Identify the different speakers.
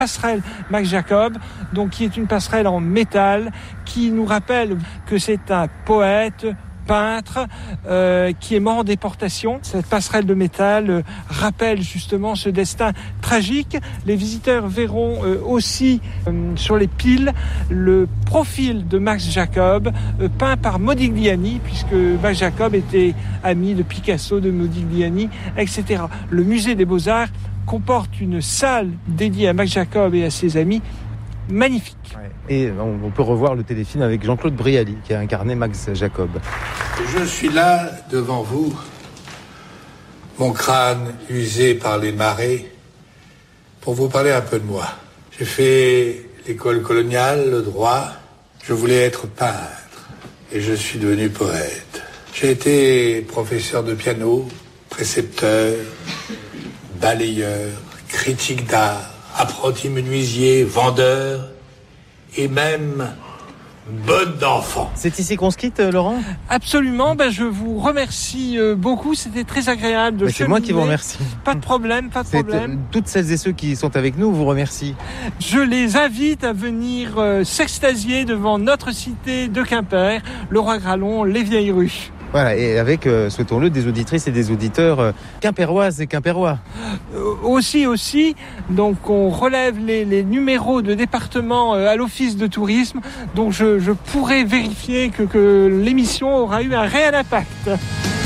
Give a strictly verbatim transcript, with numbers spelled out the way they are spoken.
Speaker 1: passerelle Max Jacob, donc qui est une passerelle en métal, qui nous rappelle que c'est un poète, peintre, euh, qui est mort en déportation. Cette passerelle de métal euh, rappelle justement ce destin tragique. Les visiteurs verront euh, aussi euh, sur les piles le profil de Max Jacob, euh, peint par Modigliani, puisque Max Jacob était ami de Picasso, de Modigliani, et cetera. Le musée des Beaux-Arts comporte une salle dédiée à Max Jacob et à ses amis, magnifique.
Speaker 2: Et on peut revoir le téléfilm avec Jean-Claude Brialy, qui a incarné Max Jacob.
Speaker 3: Je suis là, devant vous, mon crâne usé par les marées, pour vous parler un peu de moi. J'ai fait l'école coloniale, le droit. Je voulais être peintre, et je suis devenu poète. J'ai été professeur de piano, précepteur, balayeur, critique d'art, apprenti menuisier, vendeur, et même bonne d'enfant.
Speaker 2: C'est ici qu'on se quitte, Laurent ?
Speaker 1: Absolument, ben je vous remercie beaucoup, c'était très agréable de cheminer.
Speaker 2: C'est moi qui vous remercie.
Speaker 1: Pas de problème, pas de
Speaker 2: C'est
Speaker 1: problème.
Speaker 2: Toutes celles et ceux qui sont avec nous vous remercient.
Speaker 1: Je les invite à venir euh, s'extasier devant notre cité de Quimper, le Roi-Gralon, les Vieilles Rues.
Speaker 2: Voilà, et avec, euh, souhaitons-le, des auditrices et des auditeurs euh, quimpéroises et quimpérois.
Speaker 1: Euh, aussi, aussi, donc on relève les, les numéros de département euh, à l'office de tourisme, donc je, je pourrais vérifier que, que l'émission aura eu un réel impact.